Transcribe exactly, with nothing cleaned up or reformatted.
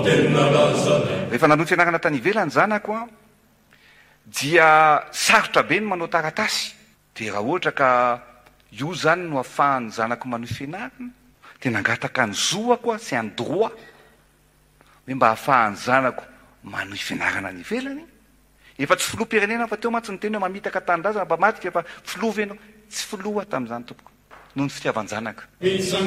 rehefa nanoty fianarana tany ivelany zanako a dia sarotra be ny manao taratasy de raha ohatra ka io zany no ahafahany zanako manohy fianarana de nangataka ny zoako a sy any droit hoe mba ahafahany zanako manohy fianarana ny ivelany efa tsy filoha-pirenena fa teo mantsy ny teny hoe mamitaka tanindrazana mba matika efa filova ianao tsy filoha tamin'izany tompoko noho ny fitiavan-janaka